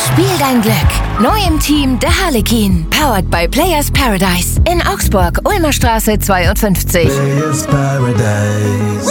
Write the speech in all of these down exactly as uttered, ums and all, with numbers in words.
Spiel dein Glück. Neu im Team der Harlekin. Powered by Players Paradise. In Augsburg, Ulmer Straße zweiundfünfzig. Players Paradise.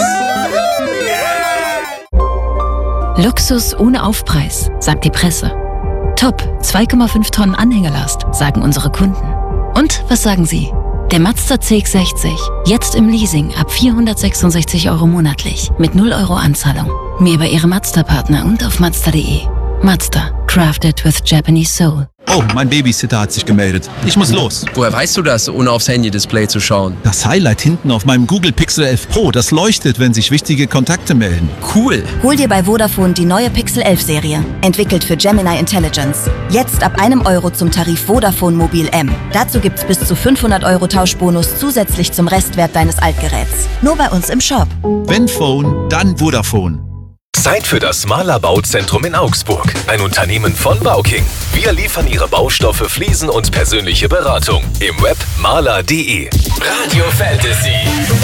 Luxus ohne Aufpreis, sagt die Presse. Top, zwei Komma fünf Tonnen Anhängerlast, sagen unsere Kunden. Und was sagen Sie? Der Mazda C X sechzig, jetzt im Leasing ab vierhundertsechsundsechzig Euro monatlich, mit null Euro Anzahlung. Mehr bei Ihrem Mazda-Partner und auf mazda punkt de. Mazda, crafted with Japanese soul. Oh, mein Babysitter hat sich gemeldet. Ich muss los. Woher weißt du das, ohne aufs Handy-Display zu schauen? Das Highlight hinten auf meinem Google Pixel elf Pro, das leuchtet, wenn sich wichtige Kontakte melden. Cool. Hol dir bei Vodafone die neue Pixel elf Serie, entwickelt für Gemini Intelligence. Jetzt ab einem Euro zum Tarif Vodafone Mobil M. Dazu gibt's bis zu fünfhundert Euro Tauschbonus zusätzlich zum Restwert deines Altgeräts. Nur bei uns im Shop. Wenn Phone, dann Vodafone. Zeit für das Mahler Bauzentrum in Augsburg. Ein Unternehmen von Bauking. Wir liefern Ihre Baustoffe, Fliesen und persönliche Beratung. Im Web mahler punkt de. Radio Fantasy.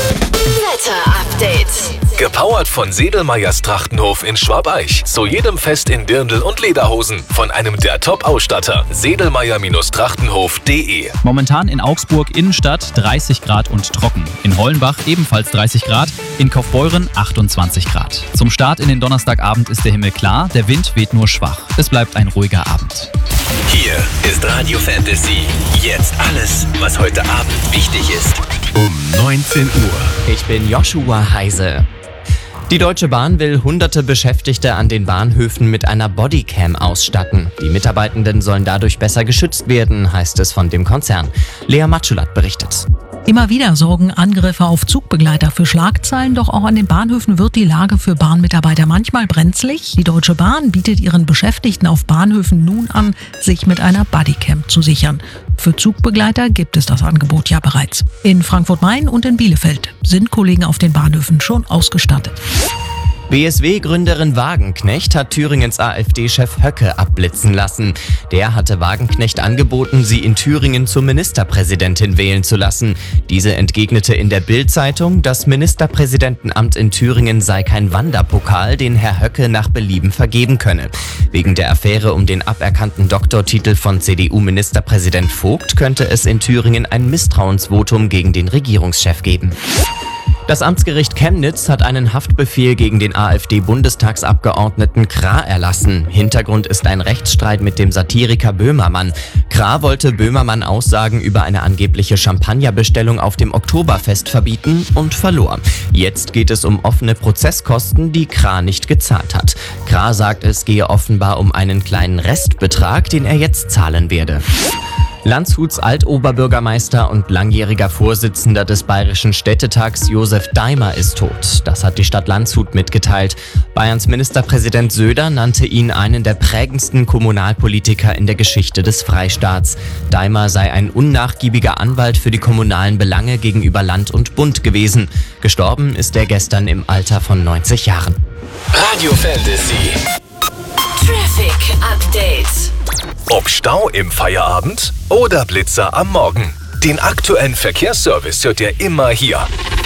Wetter-Update. Gepowert von Sedelmeyers Trachtenhof in Schwabeich. Zu jedem Fest in Dirndl und Lederhosen. Von einem der Top-Ausstatter. sedelmeyer Trachtenhof punkt de. Momentan in Augsburg Innenstadt dreißig Grad und trocken. In Hollenbach ebenfalls dreißig Grad. In Kaufbeuren achtundzwanzig Grad. Zum Start in den Donnerstagabend ist der Himmel klar. Der Wind weht nur schwach. Es bleibt ein ruhiger Abend. Hier ist Radio Fantasy. Jetzt alles, was heute Abend wichtig ist. Um neunzehn Uhr. Ich bin Joshua Heise. Die Deutsche Bahn will hunderte Beschäftigte an den Bahnhöfen mit einer Bodycam ausstatten. Die Mitarbeitenden sollen dadurch besser geschützt werden, heißt es von dem Konzern. Lea Matschulat berichtet. Immer wieder sorgen Angriffe auf Zugbegleiter für Schlagzeilen, doch auch an den Bahnhöfen wird die Lage für Bahnmitarbeiter manchmal brenzlig. Die Deutsche Bahn bietet ihren Beschäftigten auf Bahnhöfen nun an, sich mit einer Bodycam zu sichern. Für Zugbegleiter gibt es das Angebot ja bereits. In Frankfurt-Main und in Bielefeld sind Kollegen auf den Bahnhöfen schon ausgestattet. B S W-Gründerin Wagenknecht hat Thüringens AfD-Chef Höcke abblitzen lassen. Der hatte Wagenknecht angeboten, sie in Thüringen zur Ministerpräsidentin wählen zu lassen. Diese entgegnete in der Bild-Zeitung, das Ministerpräsidentenamt in Thüringen sei kein Wanderpokal, den Herr Höcke nach Belieben vergeben könne. Wegen der Affäre um den aberkannten Doktortitel von C D U-Ministerpräsident Vogt könnte es in Thüringen ein Misstrauensvotum gegen den Regierungschef geben. Das Amtsgericht Chemnitz hat einen Haftbefehl gegen den AfD-Bundestagsabgeordneten Krah erlassen. Hintergrund ist ein Rechtsstreit mit dem Satiriker Böhmermann. Krah wollte Böhmermann Aussagen über eine angebliche Champagnerbestellung auf dem Oktoberfest verbieten und verlor. Jetzt geht es um offene Prozesskosten, die Krah nicht gezahlt hat. Krah sagt, es gehe offenbar um einen kleinen Restbetrag, den er jetzt zahlen werde. Landshuts Altoberbürgermeister und langjähriger Vorsitzender des Bayerischen Städtetags Josef Daimer ist tot. Das hat die Stadt Landshut mitgeteilt. Bayerns Ministerpräsident Söder nannte ihn einen der prägendsten Kommunalpolitiker in der Geschichte des Freistaats. Daimer sei ein unnachgiebiger Anwalt für die kommunalen Belange gegenüber Land und Bund gewesen. Gestorben ist er gestern im Alter von neunzig Jahren. Radio Fantasy. Traffic Update. Ob Stau im Feierabend oder Blitzer am Morgen. Den aktuellen Verkehrsservice hört ihr immer hier.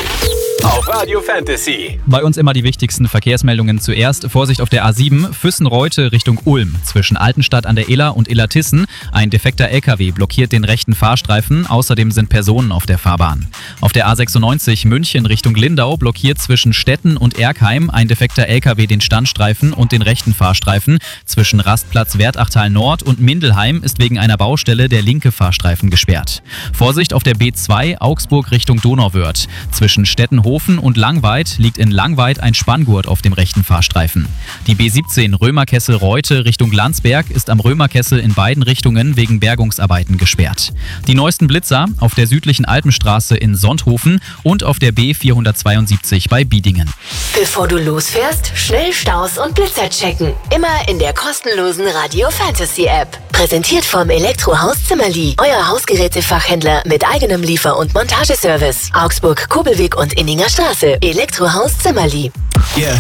Auf Radio Fantasy. Bei uns immer die wichtigsten Verkehrsmeldungen zuerst. Vorsicht auf der A sieben, Füssen-Reute Richtung Ulm. Zwischen Altenstadt an der Iller und Illertissen. Ein defekter L K W blockiert den rechten Fahrstreifen. Außerdem sind Personen auf der Fahrbahn. Auf der A sechsundneunzig München Richtung Lindau blockiert zwischen Stetten und Erkheim ein defekter L K W den Standstreifen und den rechten Fahrstreifen. Zwischen Rastplatz Wertachtal Nord und Mindelheim ist wegen einer Baustelle der linke Fahrstreifen gesperrt. Vorsicht auf der B zwei Augsburg Richtung Donauwörth. Zwischen Stettenhofen und Langweid liegt in Langweid ein Spanngurt auf dem rechten Fahrstreifen. Die B siebzehn Römerkessel-Reute Richtung Landsberg ist am Römerkessel in beiden Richtungen wegen Bergungsarbeiten gesperrt. Die neuesten Blitzer auf der südlichen Alpenstraße in Sonthofen und auf der B vierhundertzweiundsiebzig bei Biedingen. Bevor du losfährst, schnell Staus und Blitzer checken. Immer in der kostenlosen Radio Fantasy App. Präsentiert vom Elektrohaus Zimmerli. Euer Hausgerätefachhändler mit eigenem Liefer- und Montageservice. Augsburg, Kobelweg und Inninger Straße. Elektrohaus Zimmerli. Yeah.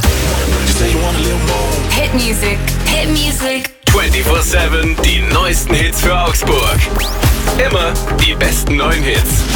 Hit Music. Hit Music. vierundzwanzig sieben, die neuesten Hits für Augsburg. Immer die besten neuen Hits.